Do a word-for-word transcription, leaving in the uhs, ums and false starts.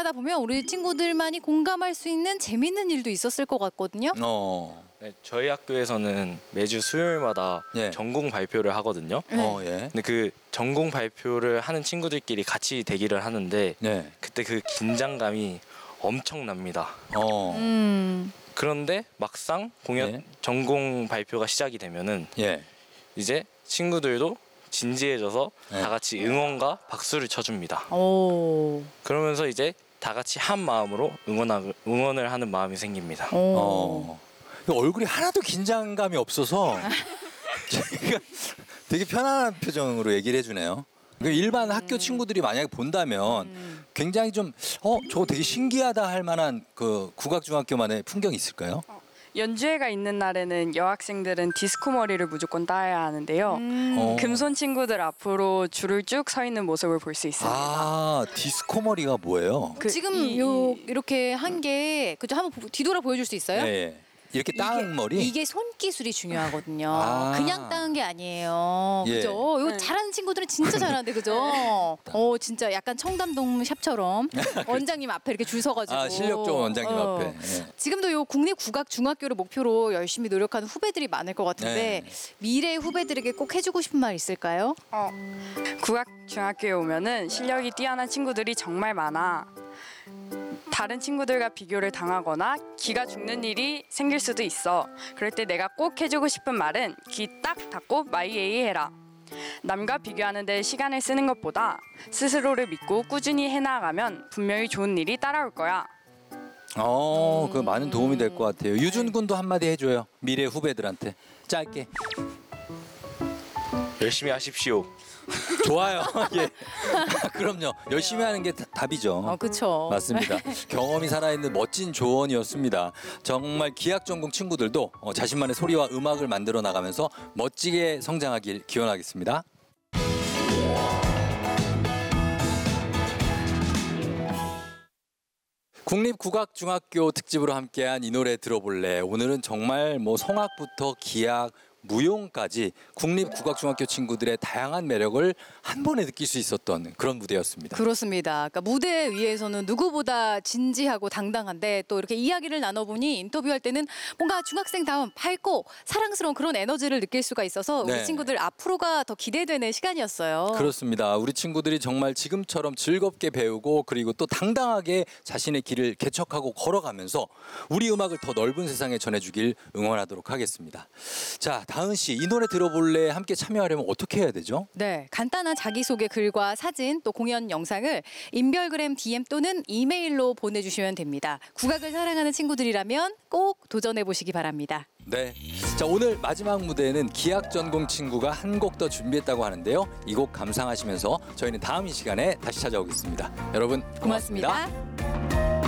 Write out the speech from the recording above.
지나가다 보면 우리 친구들만이 공감할 수 있는 재밌는 일도 있었을 것 같거든요. 어. 네, 저희 학교에서는 매주 수요일마다 예. 전공 발표를 하거든요. 네. 어, 예. 근데 그 전공 발표를 하는 친구들끼리 같이 대기를 하는데 네. 그때 그 긴장감이 엄청납니다. 어. 음. 그런데 막상 공연 예. 전공 발표가 시작이 되면은 예. 이제 친구들도 진지해져서 네. 다 같이 응원과 박수를 쳐줍니다. 오. 그러면서 이제 다 같이 한 마음으로 응원하, 응원을 하는 마음이 생깁니다. 오. 어. 얼굴이 하나도 긴장감이 없어서 제가 되게 편안한 표정으로 얘기를 해주네요. 일반 학교 친구들이 만약에 본다면 음. 굉장히 좀 어 저거 되게 신기하다 할 만한 그 국악중학교만의 풍경이 있을까요? 연주회가 있는 날에는 여학생들은 디스코 머리를 무조건 따야 하는데요. 음. 어. 금손 친구들 앞으로 줄을 쭉 서 있는 모습을 볼 수 있습니다. 아 디스코 머리가 뭐예요? 그 지금 이- 요 이렇게 한 게 그죠? 한번 보- 뒤돌아 보여줄 수 있어요? 네. 이렇게 따은 머리. 이게 손기술이 중요하거든요. 아. 그냥 따은 게 아니에요. 예. 그죠? 이거 네. 잘하는 친구들은 진짜 잘하는데 그죠? 어 진짜 약간 청담동 샵처럼 원장님 앞에 이렇게 줄 서가지고. 아 실력 좋은 원장님 어. 앞에. 예. 지금도 요 국립국악중학교를 목표로 열심히 노력하는 후배들이 많을 것 같은데 네. 미래 후배들에게 꼭 해주고 싶은 말 있을까요? 어, 국악 중학교에 오면은 실력이 뛰어난 친구들이 정말 많아. 다른 친구들과 비교를 당하거나 기가 죽는 일이 생길 수도 있어. 그럴 때 내가 꼭 해주고 싶은 말은 귀 딱 닫고 마이에이 해라. 남과 비교하는데 시간을 쓰는 것보다 스스로를 믿고 꾸준히 해나가면 분명히 좋은 일이 따라올 거야. 어, 그 많은 도움이 될 것 같아요. 유준 군도 한마디 해줘요. 미래 후배들한테 짧게. 열심히 하십시오. 좋아요. 예. 그럼요. 열심히 하는 게 다- 답이죠. 어 그쵸. 맞습니다. 경험이 살아있는 멋진 조언이었습니다. 정말 기악 전공 친구들도 어, 자신만의 소리와 음악을 만들어 나가면서 멋지게 성장하길 기원하겠습니다. 국립국악중학교 특집으로 함께한 이 노래 들어볼래. 오늘은 정말 뭐 성악부터 기악, 무용까지 국립국악중학교 친구들의 다양한 매력을 한 번에 느낄 수 있었던 그런 무대였습니다. 그렇습니다. 그러니까 무대 위에서는 누구보다 진지하고 당당한데 또 이렇게 이야기를 나눠보니 인터뷰할 때는 뭔가 중학생다운 밝고 사랑스러운 그런 에너지를 느낄 수가 있어서 우리 네. 친구들 앞으로가 더 기대되는 시간이었어요. 그렇습니다. 우리 친구들이 정말 지금처럼 즐겁게 배우고 그리고 또 당당하게 자신의 길을 개척하고 걸어가면서 우리 음악을 더 넓은 세상에 전해주길 응원하도록 하겠습니다. 자, 다은 씨, 이 노래 들어볼래 함께 참여하려면 어떻게 해야 되죠? 네, 간단한 자기소개 글과 사진 또 공연 영상을 인별그램 디엠 또는 이메일로 보내주시면 됩니다. 국악을 사랑하는 친구들이라면 꼭 도전해보시기 바랍니다. 네. 자, 오늘 마지막 무대에는 기악 전공 친구가 한 곡 더 준비했다고 하는데요. 이 곡 감상하시면서 저희는 다음 이 시간에 다시 찾아오겠습니다. 여러분 고맙습니다. 고맙습니다.